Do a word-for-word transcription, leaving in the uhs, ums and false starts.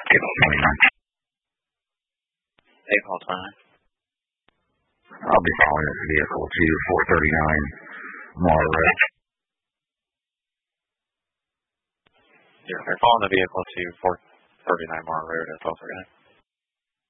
April twenty-nine. April twenty-nine. I'll be following this vehicle to four thirty-nine Mara Road. You're following the vehicle to four thirty-nine Mara Road at twelve thirty-nine.